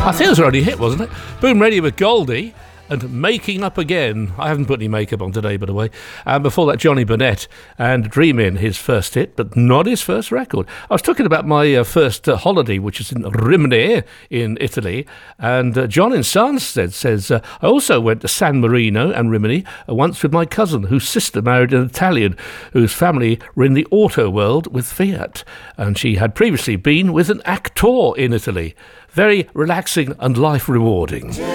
I think it was already a hit, wasn't it? Boom Radio with Goldie and Making Up Again. I haven't put any makeup on today, by the way. And before that, Johnny Burnett and Dreamin', his first hit, but not his first record. I was talking about my first holiday, which is in Rimini in Italy. And John in Sanstead says, I also went to San Marino and Rimini once with my cousin, whose sister married an Italian whose family were in the auto world with Fiat. And she had previously been with an actor in Italy. Very relaxing and life-rewarding.